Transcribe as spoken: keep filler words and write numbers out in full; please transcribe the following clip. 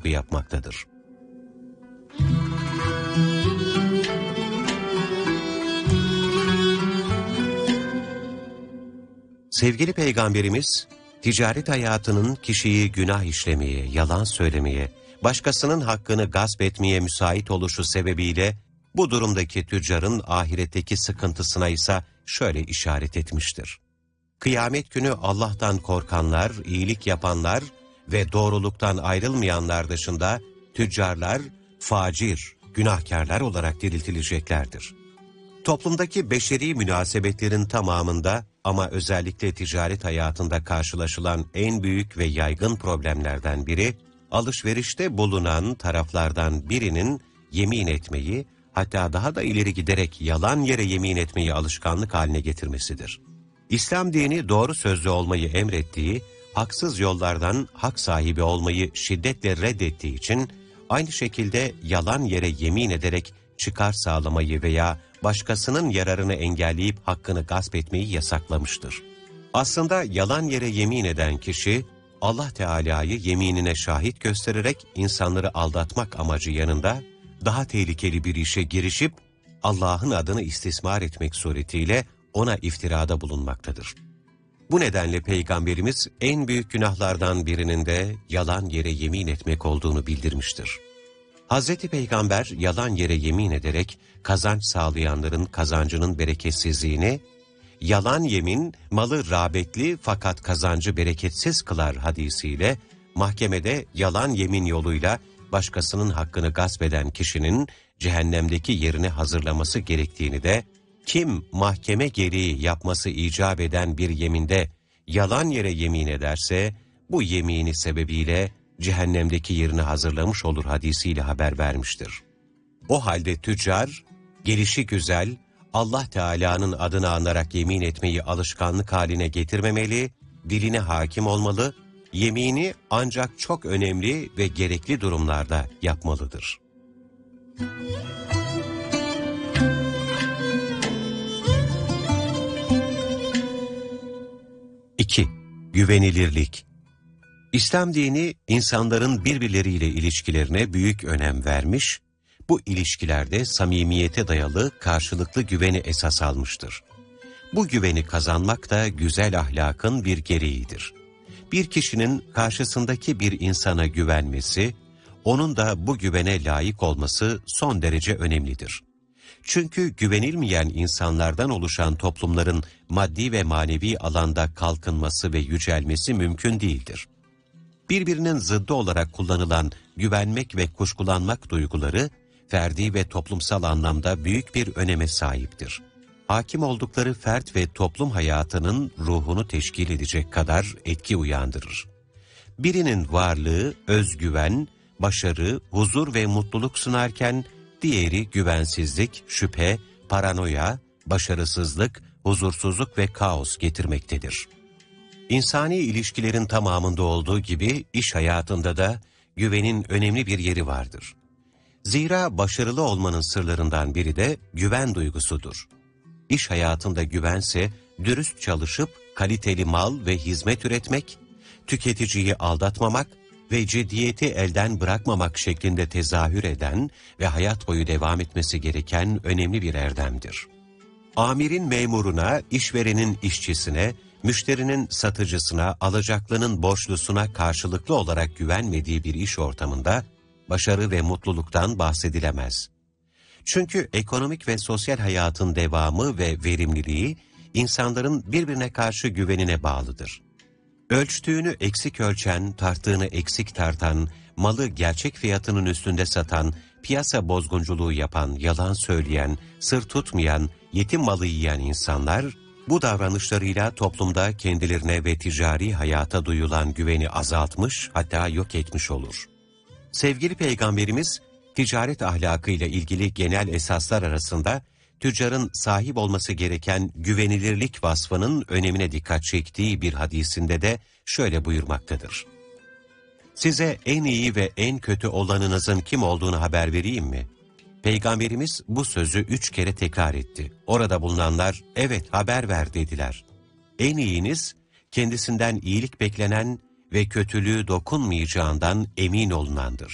vurgu yapmaktadır. Sevgili Peygamberimiz, ticaret hayatının kişiyi günah işlemeye, yalan söylemeye, başkasının hakkını gasp etmeye müsait oluşu sebebiyle bu durumdaki tüccarın ahiretteki sıkıntısına ise şöyle işaret etmiştir. Kıyamet günü Allah'tan korkanlar, iyilik yapanlar ve doğruluktan ayrılmayanlar dışında tüccarlar, facir, günahkarlar olarak diriltileceklerdir. Toplumdaki beşeri münasebetlerin tamamında ama özellikle ticaret hayatında karşılaşılan en büyük ve yaygın problemlerden biri, alışverişte bulunan taraflardan birinin yemin etmeyi, hatta daha da ileri giderek yalan yere yemin etmeyi alışkanlık haline getirmesidir. İslam dini doğru sözlü olmayı emrettiği, haksız yollardan hak sahibi olmayı şiddetle reddettiği için, aynı şekilde yalan yere yemin ederek çıkar sağlamayı veya başkasının yararını engelleyip hakkını gasp etmeyi yasaklamıştır. Aslında yalan yere yemin eden kişi, Allah Teala'yı yeminine şahit göstererek insanları aldatmak amacı yanında, daha tehlikeli bir işe girişip Allah'ın adını istismar etmek suretiyle ona iftirada bulunmaktadır. Bu nedenle Peygamberimiz en büyük günahlardan birinin de yalan yere yemin etmek olduğunu bildirmiştir. Hazreti Peygamber yalan yere yemin ederek kazanç sağlayanların kazancının bereketsizliğini, yalan yemin malı rağbetli fakat kazancı bereketsiz kılar hadisiyle, mahkemede yalan yemin yoluyla başkasının hakkını gasp eden kişinin cehennemdeki yerini hazırlaması gerektiğini de, kim mahkeme gereği yapması icap eden bir yeminde yalan yere yemin ederse, bu yemini sebebiyle cehennemdeki yerini hazırlamış olur hadisiyle haber vermiştir. O halde tüccar, gelişi güzel, Allah Teala'nın adını anarak yemin etmeyi alışkanlık haline getirmemeli, diline hakim olmalı, yemini ancak çok önemli ve gerekli durumlarda yapmalıdır. İki. Güvenilirlik. İslam dini, insanların birbirleriyle ilişkilerine büyük önem vermiş, bu ilişkilerde samimiyete dayalı karşılıklı güveni esas almıştır. Bu güveni kazanmak da güzel ahlakın bir gereğidir. Bir kişinin karşısındaki bir insana güvenmesi, onun da bu güvene layık olması son derece önemlidir. Çünkü güvenilmeyen insanlardan oluşan toplumların maddi ve manevi alanda kalkınması ve yücelmesi mümkün değildir. Birbirinin zıddı olarak kullanılan güvenmek ve kuşkulanmak duyguları, ferdi ve toplumsal anlamda büyük bir öneme sahiptir. Hakim oldukları fert ve toplum hayatının ruhunu teşkil edecek kadar etki uyandırır. Birinin varlığı, özgüven, başarı, huzur ve mutluluk sunarken, diğeri güvensizlik, şüphe, paranoya, başarısızlık, huzursuzluk ve kaos getirmektedir. İnsani ilişkilerin tamamında olduğu gibi iş hayatında da güvenin önemli bir yeri vardır. Zira başarılı olmanın sırlarından biri de güven duygusudur. İş hayatında güvense dürüst çalışıp kaliteli mal ve hizmet üretmek, tüketiciyi aldatmamak ve ciddiyeti elden bırakmamak şeklinde tezahür eden ve hayat boyu devam etmesi gereken önemli bir erdemdir. Amirin memuruna, işverenin işçisine, müşterinin satıcısına, alacaklının borçlusuna karşılıklı olarak güvenmediği bir iş ortamında başarı ve mutluluktan bahsedilemez. Çünkü ekonomik ve sosyal hayatın devamı ve verimliliği insanların birbirine karşı güvenine bağlıdır. Ölçtüğünü eksik ölçen, tarttığını eksik tartan, malı gerçek fiyatının üstünde satan, piyasa bozgunculuğu yapan, yalan söyleyen, sır tutmayan, yetim malı yiyen insanlar, bu davranışlarıyla toplumda kendilerine ve ticari hayata duyulan güveni azaltmış, hatta yok etmiş olur. Sevgili Peygamberimiz, ticaret ahlakıyla ilgili genel esaslar arasında, tüccarın sahip olması gereken güvenilirlik vasfının önemine dikkat çektiği bir hadisinde de şöyle buyurmaktadır. Size en iyi ve en kötü olanınızın kim olduğunu haber vereyim mi? Peygamberimiz bu sözü üç kere tekrar etti. Orada bulunanlar, evet haber ver dediler. En iyiniz, kendisinden iyilik beklenen ve kötülüğü dokunmayacağından emin olunandır.